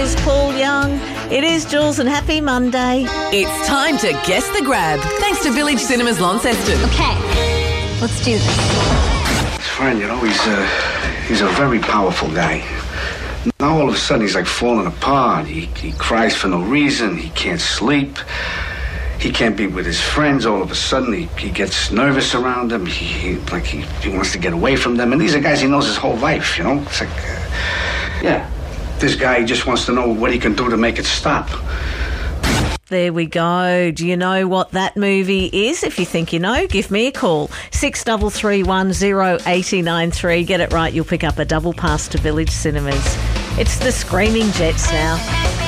Jules, Paul Young. It is Jules and happy Monday. It's time to guess the grab, thanks to Village Cinemas Launceston. Okay, let's do this. His friend, he's a very powerful guy. Now all of a sudden he's like falling apart. He cries for no reason. He can't sleep. He can't be with his friends. All of a sudden he gets nervous around them. He wants to get away from them. And these are guys he knows his whole life, It's like, this guy just wants to know what he can do to make it stop. There we go. Do you know what that movie is? If you think you know, give me a call. 63310893. Get it right, you'll pick up a double pass to Village Cinemas. It's the Screaming Jets now.